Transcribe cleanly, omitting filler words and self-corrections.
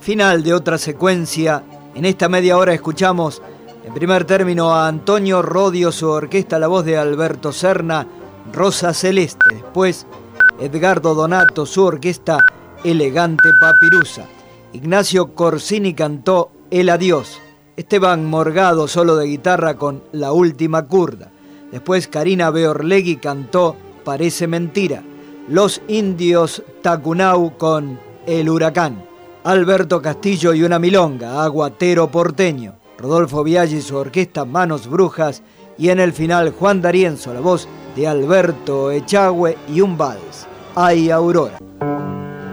final de otra secuencia. En esta media hora escuchamos en primer término a Antonio Rodio, su orquesta, la voz de Alberto Serna, Rosa Celeste. Después Edgardo Donato, su orquesta, Elegante Papirusa. Ignacio Corsini cantó El Adiós. Esteban Morgado, solo de guitarra con La Última Curda. Después Karina Beorlegui cantó Parece Mentira. Los Indios Tacunau con El Huracán. Alberto Castillo y una milonga, Aguatero Porteño. Rodolfo Biaggi y su orquesta, Manos Brujas. Y en el final Juan D'Arienzo, la voz de Alberto Echagüe y un vals, Ay Aurora.